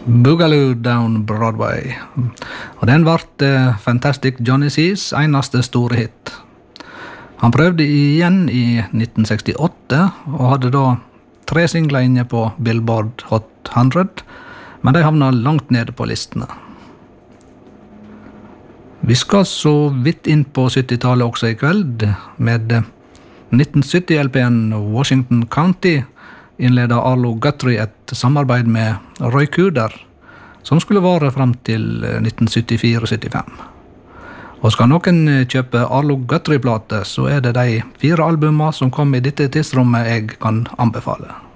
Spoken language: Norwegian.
Boogaloo Down Broadway. Og den ble Fantastic Johnny C's eneste store hit. Han prøvde igjen i 1968, og hadde da 3 singler inne på Billboard Hot 100, men de havna langt nede på listene. Vi skal så vidt inn på 70-tallet også i kveld, med 1970-LP'en Washington County, innledet Arlo Guthrie et samarbeid med Roy Cooder, som skulle vare frem til 1974-75. Og skal noen kjøpe Arlo Guthrie-plate, så er det de 4 albumene som kom i dette tidsrommet jeg kan anbefale.